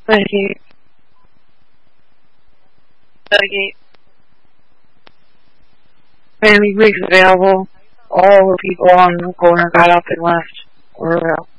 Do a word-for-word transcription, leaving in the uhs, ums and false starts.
Thank you. Dedicate. Family weeks available. All the people on the corner got up and left. We're out.